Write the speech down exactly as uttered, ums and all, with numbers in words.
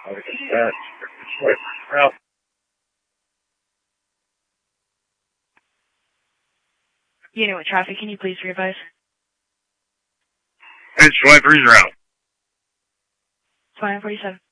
That. Well. Unit with traffic, can you please revise? It's twenty-three zero. It's nine forty-seven.